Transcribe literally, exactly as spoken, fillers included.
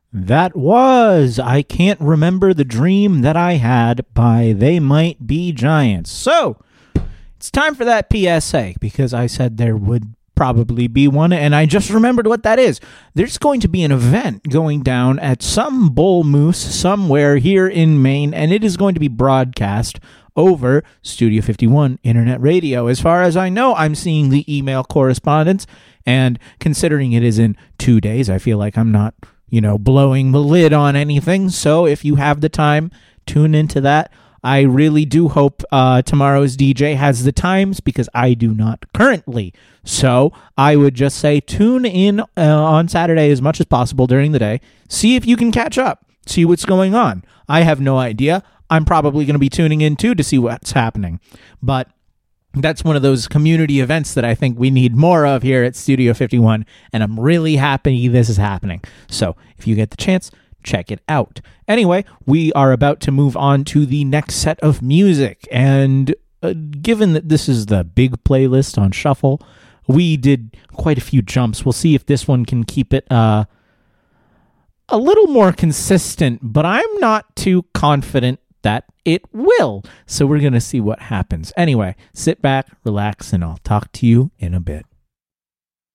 That was I Can't Remember the Dream That I Had by They Might Be Giants. So, it's time for that P S A, because I said there would probably be one, and I just remembered what that is. There's going to be an event going down at some bull moose somewhere here in Maine, and it is going to be broadcast over Studio fifty-one Internet Radio. As far as I know, I'm seeing the email correspondence, and considering it is in two days, I feel like I'm not, you know, blowing the lid on anything. So if you have the time, tune into that. I really do hope uh, tomorrow's D J has the times, because I do not currently. So I would just say tune in uh, on Saturday as much as possible during the day. See if you can catch up. See what's going on. I have no idea. I'm probably going to be tuning in too to see what's happening. But that's one of those community events that I think we need more of here at Studio fifty-one. And I'm really happy this is happening. So if you get the chance, check it out. Anyway, we are about to move on to the next set of music, and uh, given that this is the big playlist on Shuffle, we did quite a few jumps. We'll see if this one can keep it uh, a little more consistent, but I'm not too confident that it will. So we're going to see what happens. Anyway, sit back, relax, and I'll talk to you in a bit.